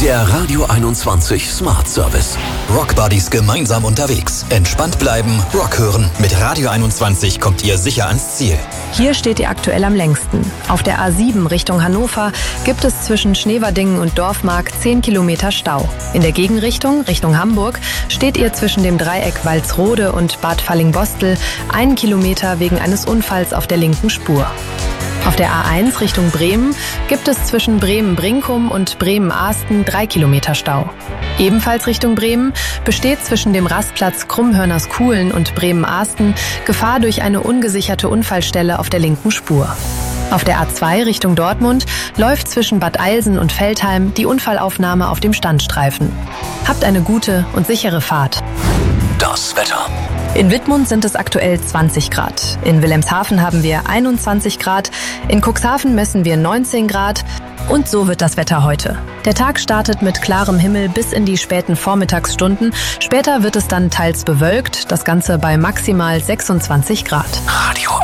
Der Radio 21 Smart Service. Rock Buddies gemeinsam unterwegs. Entspannt bleiben, Rock hören. Mit Radio 21 kommt ihr sicher ans Ziel. Hier steht ihr aktuell am längsten. Auf der A7 Richtung Hannover gibt es zwischen Schneverdingen und Dorfmark 10 Kilometer Stau. In der Gegenrichtung, Richtung Hamburg, steht ihr zwischen dem Dreieck Walsrode und Bad Fallingbostel 1 Kilometer wegen eines Unfalls auf der linken Spur. Auf der A1 Richtung Bremen gibt es zwischen Bremen-Brinkum und Bremen-Ahsten 3 Kilometer Stau. Ebenfalls Richtung Bremen besteht zwischen dem Rastplatz Krummhörners-Kuhlen und Bremen-Ahsten Gefahr durch eine ungesicherte Unfallstelle auf der linken Spur. Auf der A2 Richtung Dortmund läuft zwischen Bad Eilsen und Veltheim die Unfallaufnahme auf dem Standstreifen. Habt eine gute und sichere Fahrt. Das Wetter. In Wittmund sind es aktuell 20 Grad. In Wilhelmshaven haben wir 21 Grad. In Cuxhaven messen wir 19 Grad. Und so wird das Wetter heute. Der Tag startet mit klarem Himmel bis in die späten Vormittagsstunden. Später wird es dann teils bewölkt. Das Ganze bei maximal 26 Grad. Radio